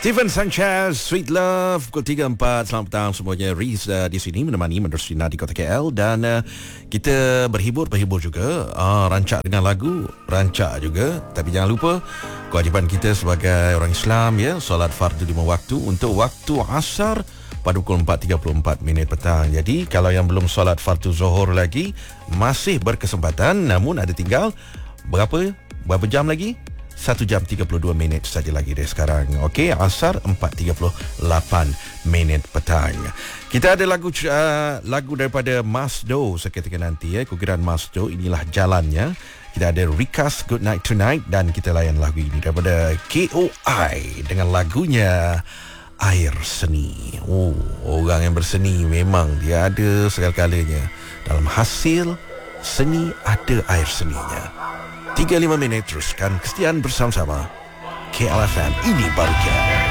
Steven Sanchez, Sweet Love, pukul 3.04. Selamat petang semuanya. Riz di sini menemani menerusi di Kota KL. Dan kita berhibur juga. Rancak dengan lagu, rancak juga. Tapi jangan lupa, kewajipan kita sebagai orang Islam, ya, solat fardu 5 waktu untuk waktu asar pada pukul 4.34 petang. Jadi kalau yang belum solat fardu zuhur lagi, masih berkesempatan. Namun ada tinggal berapa jam lagi? 1 jam 32 minit saja lagi dari sekarang. Okey, asar 4.38 petang. Kita ada lagu daripada Masdo seketika nanti, ya. Kukiran Masdo, inilah jalannya. Kita ada Rikas Good Night Tonight dan kita layan lagu ini daripada KOI dengan lagunya Air Seni. Orang yang berseni memang dia ada segala-galanya. Dalam hasil seni ada air seninya. 35 minit teruskan kesetiaan bersama-sama KLFM. Ini baru KL.